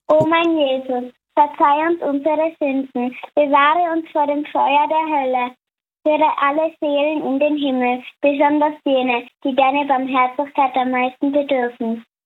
O mein Jesus, verzeih uns unsere Sünden, bewahre uns vor dem Feuer der Hölle, führe alle Seelen in den Himmel, besonders jene, die deine Barmherzigkeit am meisten bedürfen.